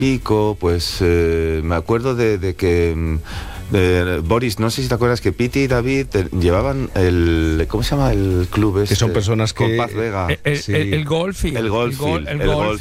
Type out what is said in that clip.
pico, pues me acuerdo de que Boris, no sé si te acuerdas que Piti y David llevaban el, ¿cómo se llama el club este? Que son personas que... Con Paz Vega. El Goldfield. El Goldfield.